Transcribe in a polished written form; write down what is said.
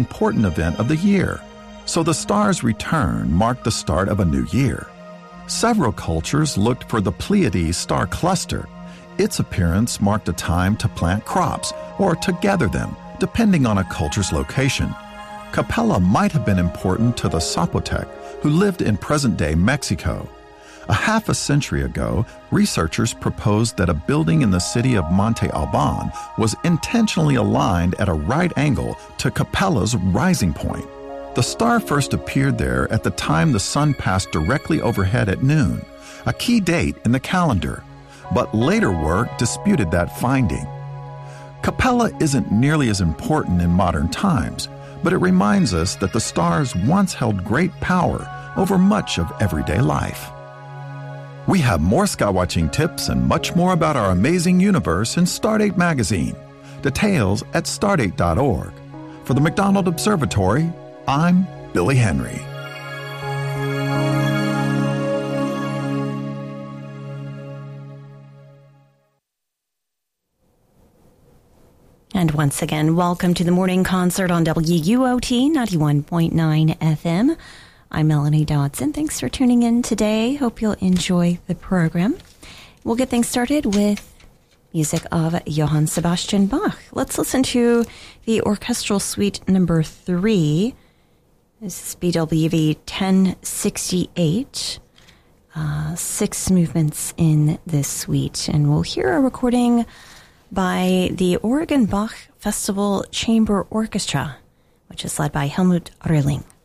important event of the year, so the star's return marked the start of a new year. Several cultures looked for the Pleiades star cluster. Its appearance marked a time to plant crops or to gather them, depending on a culture's location. Capella might have been important to the Zapotec, who lived in present-day Mexico. A half a century ago, researchers proposed that a building in the city of Monte Alban was intentionally aligned at a right angle to Capella's rising point. The star first appeared there at the time the sun passed directly overhead at noon, a key date in the calendar, but later work disputed that finding. Capella isn't nearly as important in modern times, but it reminds us that the stars once held great power over much of everyday life. We have more skywatching tips and much more about our amazing universe in Stardate Magazine. Details at stardate.org. For the McDonald Observatory, I'm Billy Henry. And once again, welcome to the morning concert on WUOT 91.9 FM. I'm Melanie Dodson. Thanks for tuning in today. Hope you'll enjoy the program. We'll get things started with music of Johann Sebastian Bach. Let's listen to the Orchestral Suite number 3. This is BWV 1068. 6 movements in this suite. And we'll hear a recording by the Oregon Bach Festival Chamber Orchestra, which is led by Helmut Röhling.